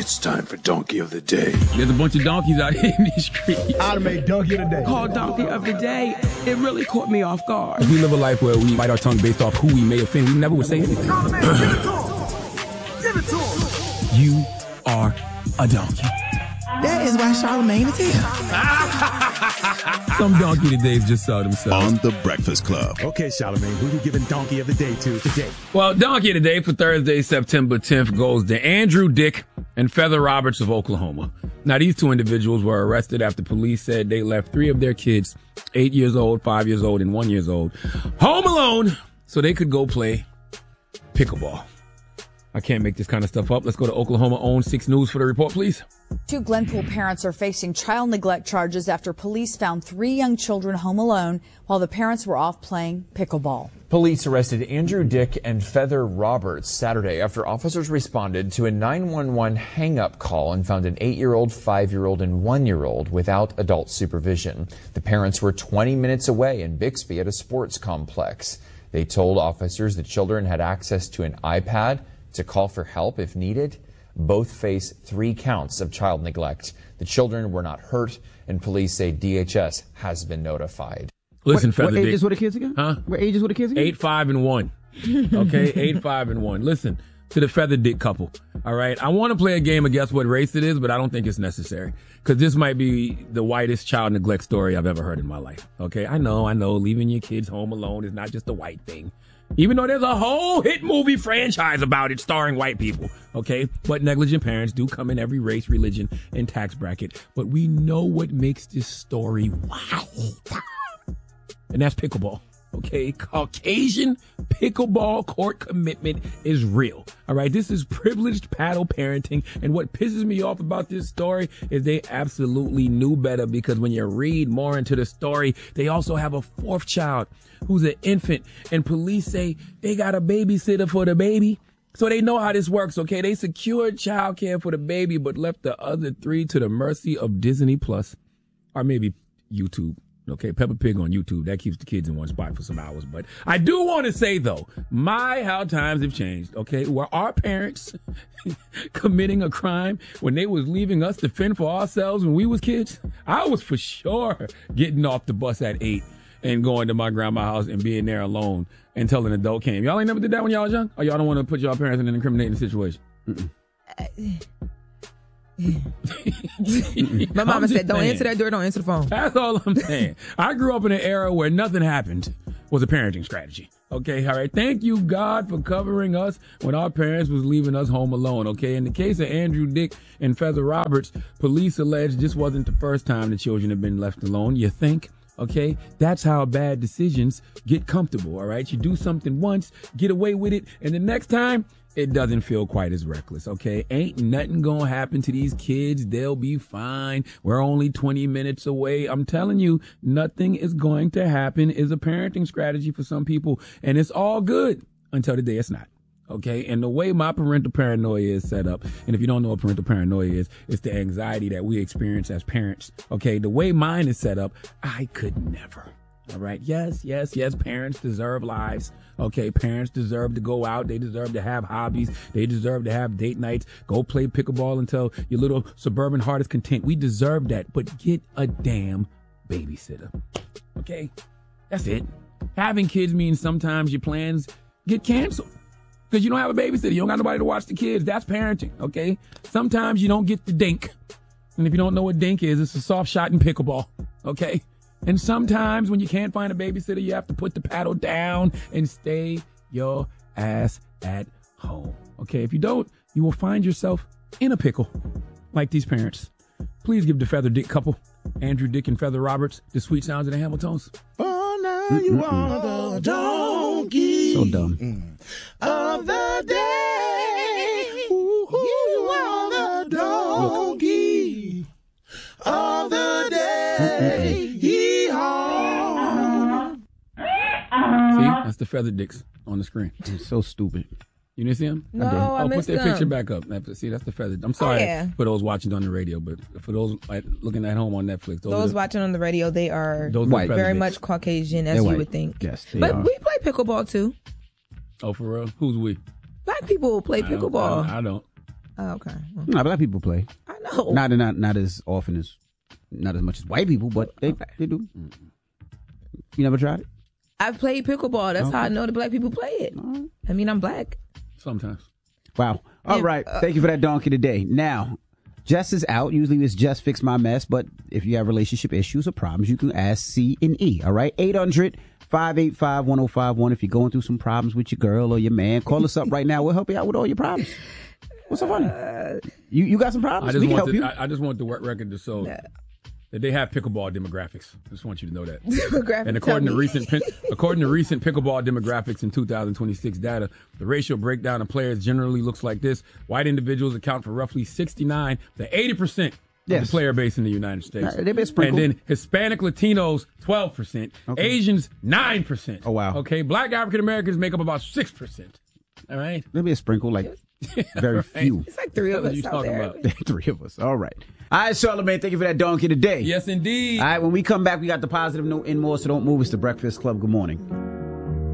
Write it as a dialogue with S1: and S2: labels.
S1: It's time for Donkey of the Day.
S2: There's a bunch of donkeys out here in these streets.
S3: I'd have made Donkey of the Day.
S4: Called Donkey of the Day. It really caught me off guard.
S2: If we live a life where we bite our tongue based off who we may offend, we never would say anything.
S3: Give it to him.
S2: You are a donkey.
S4: That is why Charlamagne is here.
S2: Some donkey todays just saw themselves.
S5: On The Breakfast Club.
S3: Okay, Charlamagne, who you giving Donkey of the Day to today?
S2: Well, donkey today for Thursday, September 10th goes to Andrew Dick and Feather Roberts of Oklahoma. Now, these two individuals were arrested after police said they left 3 of their kids, 8 years old, 5 years old, and 1 year old, home alone so they could go play pickleball. I can't make this kind of stuff up. Let's go to Oklahoma-owned 6 News for the report, please.
S6: 2 Glenpool parents are facing child neglect charges after police found 3 young children home alone while the parents were off playing pickleball.
S7: Police arrested Andrew Dick and Feather Roberts Saturday after officers responded to a 911 hang-up call and found an 8-year-old, 5-year-old, and 1-year-old without adult supervision. The parents were 20 minutes away in Bixby at a sports complex. They told officers the children had access to an iPad to call for help if needed. Both face 3 counts of child neglect. The children were not hurt, and police say DHS has been notified.
S2: Listen, Feather
S3: What
S2: Dick.
S3: ages were the kids again?
S2: Huh?
S3: What ages were the kids again?
S2: 8, 5, and 1. Okay, 8, 5, and 1. Listen to the Feather Dick couple. All right, I want to play a game of guess what race it is, but I don't think it's necessary because this might be the whitest child neglect story I've ever heard in my life. Okay, I know, leaving your kids home alone is not just a white thing. Even though there's a whole hit movie franchise about it starring white people, okay? But negligent parents do come in every race, religion, and tax bracket. But we know what makes this story white. And that's pickleball, okay? Caucasian pickleball court commitment is real, all right? This is privileged paddle parenting. And what pisses me off about this story is they absolutely knew better because when you read more into the story, they also have a 4th child who's an infant, and police say they got a babysitter for the baby. So they know how this works, okay? They secured child care for the baby, but left the other 3 to the mercy of Disney Plus, or maybe YouTube. Okay, Peppa Pig on YouTube. That keeps the kids in one spot for some hours. But I do want to say, though, how times have changed, okay? Were our parents committing a crime when they was leaving us to fend for ourselves when we was kids? I was for sure getting off the bus at 8 and going to my grandma's house and being there alone until an adult came. Y'all ain't never did that when y'all was young? Or y'all don't want to put y'all parents in an incriminating situation?
S8: My mama said, don't answer that door, don't answer the phone.
S2: That's all I'm saying. I grew up in an era where nothing happened was a parenting strategy. Okay, all right. Thank you, God, for covering us when our parents was leaving us home alone. Okay, in the case of Andrew Dick and Feather Roberts, police allege this wasn't the first time the children have been left alone. You think? Okay, that's how bad decisions get comfortable, all right? You do something once, get away with it, and the next time, it doesn't feel quite as reckless, okay? Ain't nothing gonna happen to these kids. They'll be fine. We're only 20 minutes away. I'm telling you, nothing is going to happen is a parenting strategy for some people, and it's all good until the day it's not. Okay, and the way my parental paranoia is set up, and if you don't know what parental paranoia is, it's the anxiety that we experience as parents. Okay, the way mine is set up, I could never. All right, yes, parents deserve lives. Okay, parents deserve to go out. They deserve to have hobbies. They deserve to have date nights. Go play pickleball until your little suburban heart is content. We deserve that, but get a damn babysitter. Okay, that's it. Having kids means sometimes your plans get canceled. Because you don't have a babysitter. You don't got nobody to watch the kids. That's parenting, okay? Sometimes you don't get the dink. And if you don't know what dink is, it's a soft shot in pickleball, okay? And sometimes when you can't find a babysitter, you have to put the paddle down and stay your ass at home, okay? If you don't, you will find yourself in a pickle like these parents. Please give the Feather Dick couple, Andrew Dick and Feather Roberts, the sweet sounds of the Hamiltons.
S3: Oh, now you are the donkey.
S2: So dumb.
S3: Of the day. Ooh, you are the donkey. Of the day. Yee-haw.
S2: See, that's the Feather Dicks on the screen.
S3: It's so stupid.
S2: You didn't see him?
S8: No, I
S2: put
S8: missed
S2: that
S8: them.
S2: picture back up. See, that's the Feather. I'm sorry for those watching on the radio, but for those looking at home on Netflix.
S8: Those watching on the radio, they are
S2: white.
S8: Very much Caucasian, as you would think.
S3: Yes,
S8: but we play pickleball, too.
S2: Oh, for real? Who's we?
S8: Black people play pickleball.
S2: I don't.
S8: Oh, okay. Well,
S5: No, black people play.
S8: I know.
S5: Not as often as, not as much as white people, but they do. You never tried it?
S8: I've played pickleball. That's how I know the black people play it.
S5: Right.
S8: I mean, I'm black.
S2: Sometimes.
S5: Wow. All right. Thank you for that donkey today. Now, Jess is out. Usually it's Just Fix My Mess, but if you have relationship issues or problems, you can ask C&E. All right. 800-585-1051. If you're going through some problems with your girl or your man, call us up right now. We'll help you out with all your problems. What's so funny? You got some problems? We can help you.
S2: I just want the record to show that they have pickleball demographics. I just want you to know that. And according to recent pickleball demographics in 2026 data, the racial breakdown of players generally looks like this. White individuals account for roughly 69 to 80% of the player base in the United States.
S5: They've been sprinkled.
S2: And then Hispanic Latinos, 12%. Okay. Asians, 9%.
S5: Oh, wow.
S2: Okay. Black African Americans make up about 6%. All right.
S5: Maybe a sprinkle, like very few.
S8: It's like three of us out there.
S5: Three of us. All right. All right, Charlamagne, thank you for that donkey today.
S2: Yes, indeed.
S5: All right, when we come back, we got the positive note and more, so don't move. It's the Breakfast Club. Good morning.